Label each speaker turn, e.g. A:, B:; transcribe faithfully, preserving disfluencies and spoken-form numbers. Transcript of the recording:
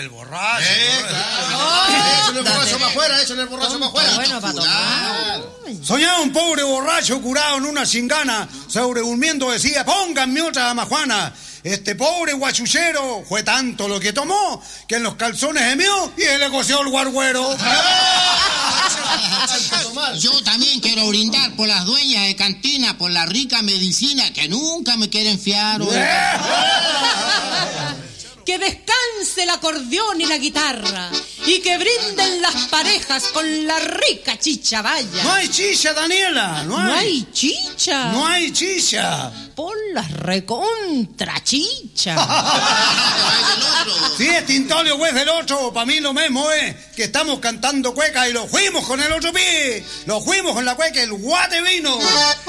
A: el borracho.
B: Eh, claro. Échale el borracho para afuera, échale el borracho para afuera.
C: Bueno, para tomar.
A: Soñaba un pobre borracho curado en una cingana, sobredurmiendo decía, pónganme otra majuana. Este pobre guachuchero fue tanto lo que tomó que en los calzones gemió y se le coció el guarguero.
D: Yo también quiero brindar por las dueñas de cantina, por la rica medicina que nunca me quieren fiar.
C: Que descanse el acordeón y la guitarra y que brinden las parejas con la rica chicha, vaya.
A: No hay chicha, Daniela, no hay.
C: No hay chicha.
A: No hay chicha.
C: Por las recontra chicha.
A: Sí, es Tintolio, güey, del otro. Para mí lo mismo es que estamos cantando cueca y lo fuimos con el otro pie. Lo fuimos con la cueca, el guate vino.